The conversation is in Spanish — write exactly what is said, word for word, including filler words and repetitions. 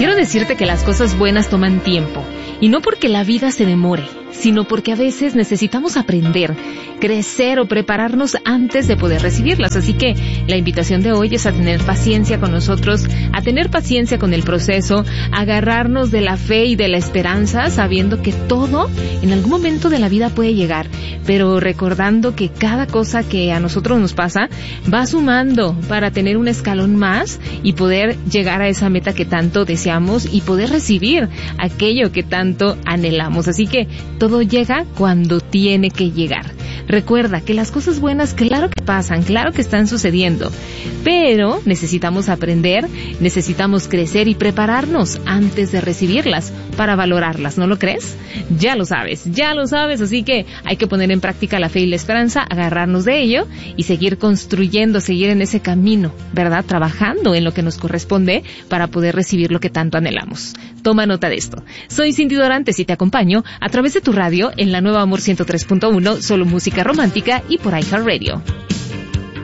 Quiero decirte que las cosas buenas toman tiempo, y no porque la vida se demore, sino porque a veces necesitamos aprender, crecer o prepararnos antes de poder recibirlas. Así que la invitación de hoy es a tener paciencia con nosotros, a tener paciencia con el proceso, a agarrarnos de la fe y de la esperanza, sabiendo que todo en algún momento de la vida puede llegar, pero recordando que cada cosa que a nosotros nos pasa va sumando para tener un escalón más y poder llegar a esa meta que tanto deseamos y poder recibir aquello que tanto anhelamos. Así que todo llega cuando tiene que llegar. Recuerda que las cosas buenas, claro que pasan, claro que están sucediendo, pero necesitamos aprender, necesitamos crecer y prepararnos antes de recibirlas para valorarlas, ¿no lo crees? Ya lo sabes, ya lo sabes, así que hay que poner en práctica la fe y la esperanza, agarrarnos de ello y seguir construyendo, seguir en ese camino, ¿verdad? Trabajando en lo que nos corresponde para poder recibir lo que tanto anhelamos. Toma nota de esto. Soy Cindy Dorantes y te acompaño a través de tu radio en la Nueva Amor ciento tres punto uno, solo música romántica y por iHeartRadio.